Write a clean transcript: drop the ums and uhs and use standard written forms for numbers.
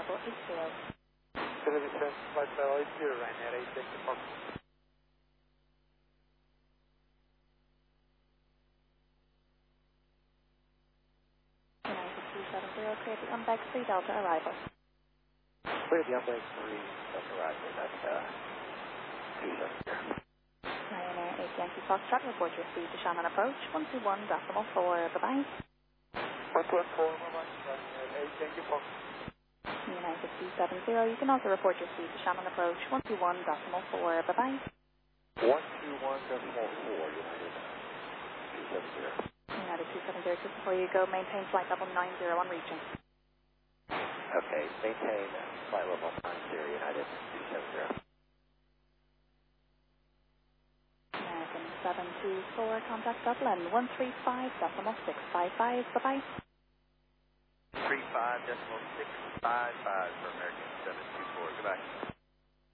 arrival 80. Kennedy 7, flight level 80, Ryanair 8, Yankee Fox. United 270, clear the unbagged 3 Delta arrival. Clear the unbagged 3 Delta arrival, that's 270. Ryanair 8 Yankee Foxtrot, report your speed to Shannon approach, 121.4, bye-bye. 114, bye-bye, Ryanair 8, Yankee Fox. United 270, you can also report your speed to Shannon approach, 121.4, bye-bye. 121.4, United 270. United 270, just before you go, maintain flight level 90 on reaching. Okay, maintain flight level 90, United 270. American 724, contact Dublin, 135.655, bye-bye. 35.655 for American 724.